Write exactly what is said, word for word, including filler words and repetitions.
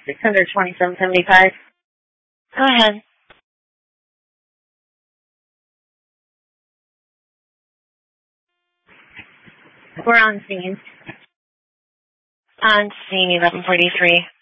six hundred twenty-seven seventy-five. Go ahead. We're on scene. On scene eleven forty-three.